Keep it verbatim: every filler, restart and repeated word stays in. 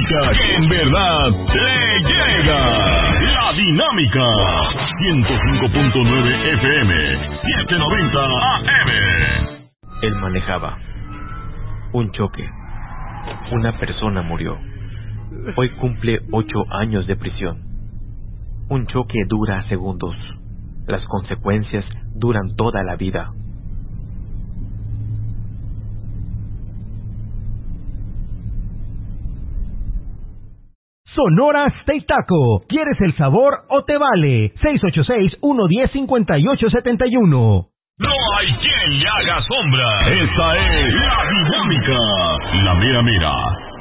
música que en verdad le llega. La Dinámica. ciento cinco punto nueve F M. setecientos noventa A M. Él manejaba. Un choque. Una persona murió. Hoy cumple ocho años de prisión. Un choque dura segundos. Las consecuencias duran toda la vida. Sonora Steak Taco. ¿Quieres el sabor o te vale? seis ocho seis, uno uno cero, cinco ocho siete uno. No hay quien le haga sombra. Esta es La Dinámica. La mera mera.